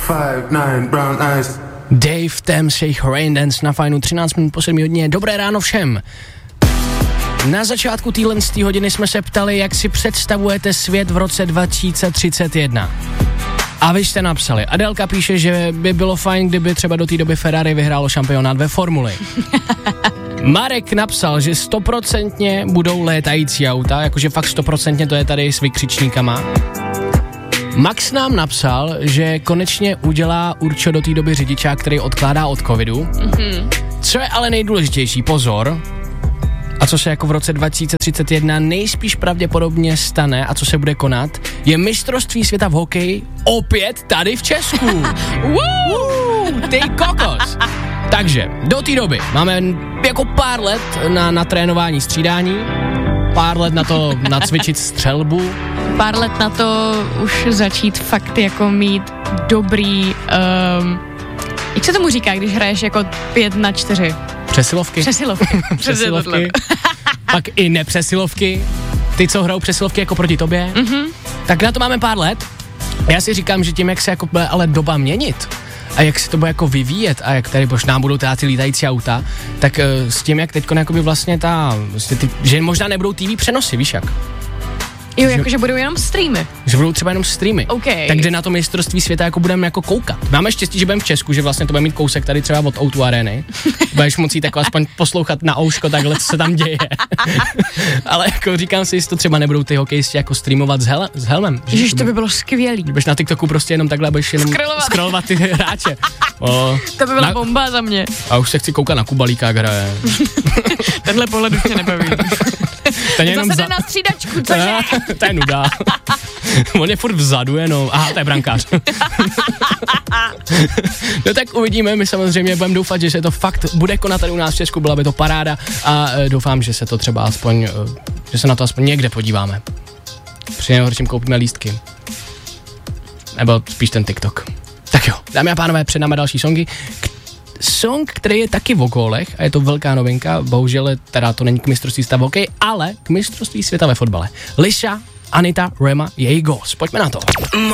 5'9" brown eyes. Dave Thames, jejich Rain Dance na Fajnu, 13 minut po 7 hodině. Dobré ráno všem. Na začátku téhle hodiny jsme se ptali, jak si představujete svět v roce 2031. A vy jste napsali. Adelka píše, že by bylo fajn, kdyby třeba do té doby Ferrari vyhrálo šampionát ve formuli. Marek napsal, že 100% budou létající auta, jakože fakt 100% to je tady s vykřičníkama. Max nám napsal, že konečně udělá Určo do té doby řidičák, který odkládá od covidu. Co je ale nejdůležitější, pozor, a co se jako v roce 2031 nejspíš pravděpodobně stane a co se bude konat, je mistrovství světa v hokeji opět tady v Česku. Ty kokos. Takže do té doby máme jako pár let na trénování střídání, pár let na to nacvičit střelbu, pár let na to už začít fakt jako mít dobrý, jak se tomu říká, když hraješ jako 5-4? Přesilovky. Přesilovky. Pak i nepřesilovky. Ty, co hrajou přesilovky jako proti tobě. Tak na to máme pár let. Já si říkám, že tím, jak se jako bude ale doba měnit a jak se to bude jako vyvíjet a jak tady možná budou ty lítající auta, tak s tím, jak teďko vlastně že možná nebudou TV přenosy, víš jak? Jo, jakože budou jenom streamy. Že budou třeba jenom streamy. Okay. Takže na to mistrovství světa jako budeme jako koukat. Máme štěstí, že budeme v Česku, že vlastně to bude mít kousek tady třeba od O2 Areny. Budeš moci jako aspoň poslouchat na ouško takhle, co se tam děje. Ale jako říkám si, jestli to třeba nebudou ty hokejisti jako streamovat s helmem. Ježiš, to by bylo skvělý. Budeš na TikToku prostě jenom takhle, budeš jenom scrollovat ty hráče. To by byla bomba za mě. A už se chci koukat na Kubalíka, jak hraje. Tenhle pohled už tě nebaví. Ten je jenom zase jde na střídačku, cože? To je nuda. On je furt vzadu jenom. Aha, to je brankář. No tak uvidíme, my samozřejmě budeme doufat, že se to fakt bude konat tady u nás v Česku, byla by to paráda a doufám, že se to třeba aspoň, že se na to aspoň někde podíváme. Při nejhorším koupíme lístky. Nebo spíš ten TikTok. Tak jo, dámy a pánové, před námi další songy. Song, který je taky v gólech a je to velká novinka, bohužel teda to není k mistrovství světa v hokeji, ale k mistrovství světa ve fotbale. Liša, Anita, Rema, její Goals. Pojďme na to.